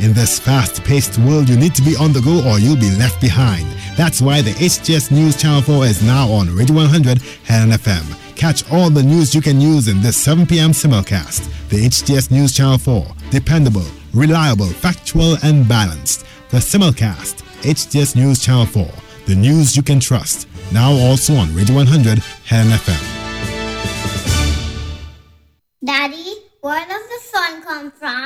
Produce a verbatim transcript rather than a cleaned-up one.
In this fast-paced world, you need to be on the go or you'll be left behind. That's why the H T S News Channel four is now on Radio one hundred Helen F M. Catch all the news you can use in this seven p.m. simulcast. The H T S News Channel four. Dependable, reliable, factual, and balanced. The simulcast. H T S News Channel four. The news you can trust. Now also on Radio one hundred Helen F M. Daddy, where does the sun come from?